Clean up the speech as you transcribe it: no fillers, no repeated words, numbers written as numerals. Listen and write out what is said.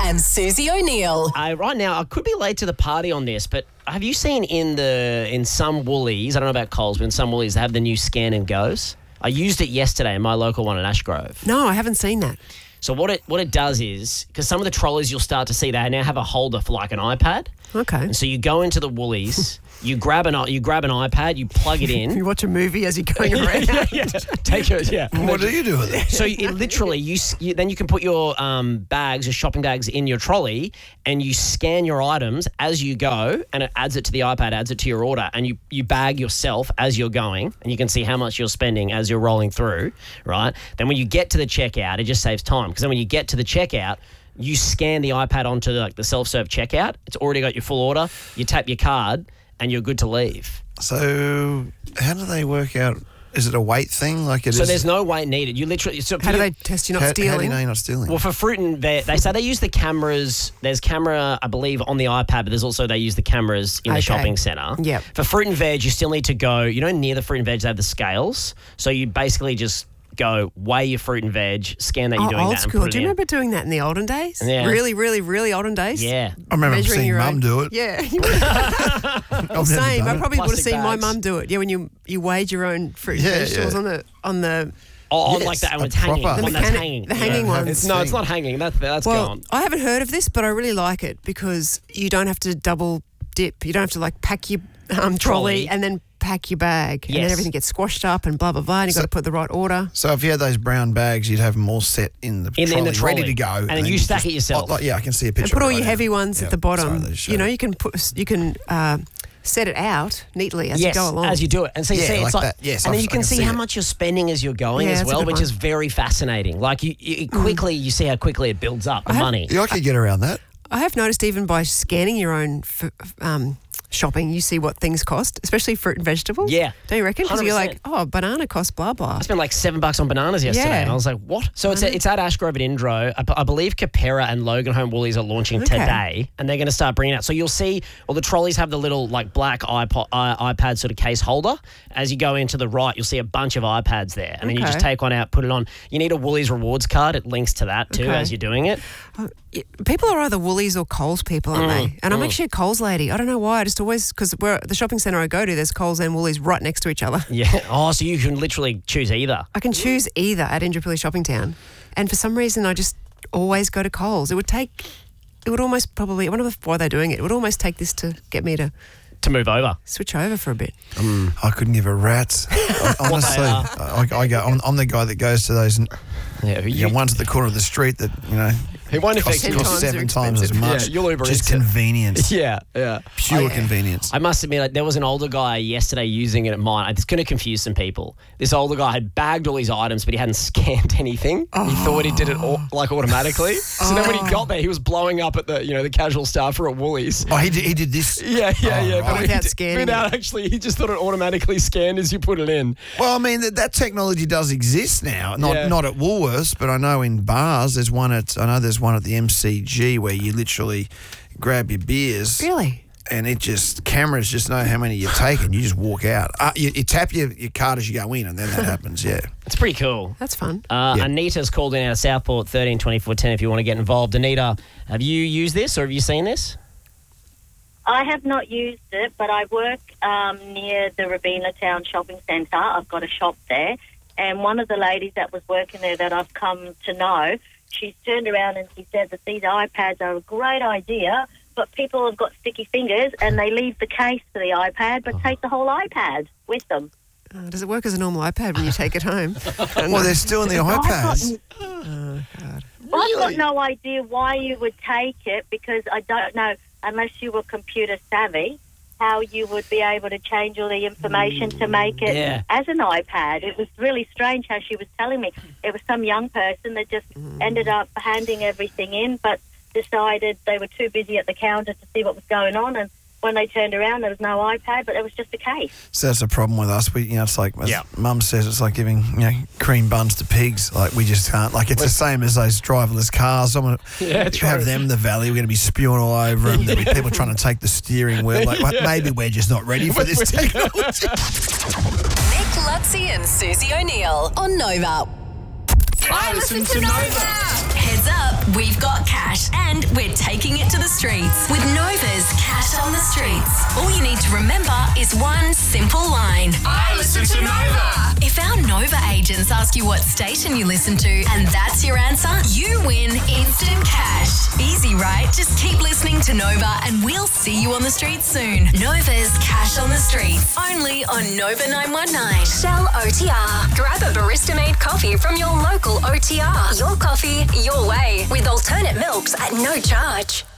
and Susie O'Neill. Right now, I could be late to the party on this, but have you seen in some Woolies, I don't know about Coles, but in some Woolies, they have the new Scan and Goes? I used it yesterday in my local one in Ashgrove. No, I haven't seen that. So what it does is, because some of the trolleys you'll start to see, they now have a holder for like an iPad. Okay. And so you go into the Woolies, you grab an iPad, you plug it in. You watch a movie as you're going around. Take it, yeah. What do you do with it? So it literally, then you can put your bags, your shopping bags in your trolley, and you scan your items as you go, and it adds it to the iPad, adds it to your order, and you bag yourself as you're going, and you can see how much you're spending as you're rolling through, right? Then when you get to the checkout, it just saves time, because then when you get to the checkout, you scan the iPad onto the self-serve checkout. It's already got your full order. You tap your card, and you're good to leave. So how do they work out? Is it a weight thing? So there's no weight needed. You literally. How do they test you're not stealing? How do you know you're not stealing? Well, for fruit and veg, they say they use the cameras. There's camera, I believe, on the iPad, but there's also they use the cameras in the shopping centre. Yep. For fruit and veg, you still need to go. Near the fruit and veg, they have the scales. So you basically just go weigh your fruit and veg, scan that you're doing old that, school. and put Do it you in. remember doing that in the olden days? Yeah. Really, really, really olden days? Yeah. I remember Measuring seeing your Mum own- do it. Yeah. I've Same. never I done it. probably would have Plastic seen my bags. mum do it. Yeah, when you weighed your own fruit and Yeah, vegetables yeah. on the Oh, Yes, like that when a it's hanging. proper- One The that's mechanic- hanging. the hanging ones. It's not hanging. That's well, gone. I haven't heard of this, but I really like it because you don't have to double dip. You don't have to pack your trolley and then pack your bag, and Yes. then everything gets squashed up and blah blah blah. And you've got to put the right order. So if you had those brown bags, you'd have them all set in the In trolley, the trolley. ready to go. And then you stack it yourself. I can see a picture. And put all of it your right heavy now. ones Yeah, at the bottom. sorry, they showed it. You can set it out neatly as you go along. as you do it. And so you Yeah, see, it's like like, that. Yes, and then I you can can see see how it. much you're spending as you're going Yeah, as that's a well, good which one. is very fascinating. Like you quickly, you see how quickly it builds up the money. Yeah, I could get around that. I have noticed even by scanning your own shopping, you see what things cost, especially fruit and vegetables. Yeah. Don't you reckon? Because you're 100%. like, oh, banana costs blah blah. I spent like $7 on bananas yesterday, Yeah. and I was like, "What?" So it's at Ashgrove at Indro. I believe Capera and Logan Home Woolies are launching today, and they're going to start bringing it out. So you'll see, the trolleys have the little black iPad sort of case holder. As you go into the right, you'll see a bunch of iPads there, and then you just take one out, put it on. You need a Woolies rewards card. It links to that too as you're doing it. People are either Woolies or Coles people, aren't they? And I'm actually a Coles lady. I don't know why. I just always, because the shopping centre I go to, there's Coles and Woolies right next to each other. Yeah. Oh, so you can literally choose either. I can choose either at Indooroopilly Shopping Town. And for some reason, I just always go to Coles. It would almost probably, I wonder why they're doing it. It would almost take this to get me to move over. switch over for a bit. I couldn't give a rat's. Honestly, I'm the guy that goes to those ones at the corner of the street that, It won't affect cost you. 10 times 7 times as much. Yeah, you'll Uber Just Eats it. convenience. Yeah. Pure convenience. I must admit, there was an older guy yesterday using it at mine. It's going to confuse some people. This older guy had bagged all his items, but he hadn't scanned anything. He thought he did it automatically. So then when he got there, he was blowing up at the casual staffer at Woolies. Oh, he did this? Yeah. But Without scanning without it. actually, he just thought it automatically scanned as you put it in. Well, I mean, that technology does exist now. Not at Woolworths, but I know in bars there's one at the MCG where you literally grab your beers. Really? And cameras just know how many you've taken. You just walk out. You tap your card as you go in, and then that happens, yeah. It's pretty cool. That's fun. Anita's called in out of Southport, 13 24 10 if you want to get involved. Anita, have you used this or have you seen this? I have not used it, but I work near the Robina Town Shopping Centre. I've got a shop there. And one of the ladies that was working there that I've come to know, she's turned around and she said that these iPads are a great idea, but people have got sticky fingers and they leave the case for the iPad but take the whole iPad with them. Does it work as a normal iPad when you take it home? Well, they're still in the iPads. I've got no idea why you would take it because I don't know, unless you were computer savvy, how you would be able to change all the information to make it as an iPad. It was really strange how she was telling me. It was some young person that just ended up handing everything in but decided they were too busy at the counter to see what was going on, and when they turned around there was no iPad, but it was just a case. So that's a problem with us. It's like, as Mum says, it's like giving cream buns to pigs. Like, we just can't. Like, it's the same as those driverless cars. Someone have them in the valley. We're going to be spewing all over them. There'll be people trying to take the steering wheel. Like, maybe we're just not ready for this technology. Nick Lutzi and Susie O'Neill on Nova. I listen to Nova. Head What's up? We've got cash and we're taking it to the streets with Nova's Cash on the Streets. All you need to remember is one simple line. I listen to Nova. If our Nova agents ask you what station you listen to and that's your answer, you win instant cash. Easy, right? Just keep listening to Nova and we'll see you on the streets soon. Nova's Cash on the Streets. Only on Nova 919. Shell OTR. Grab a barista-made coffee from your local OTR. Your coffee, your way. With alternate milks at no charge.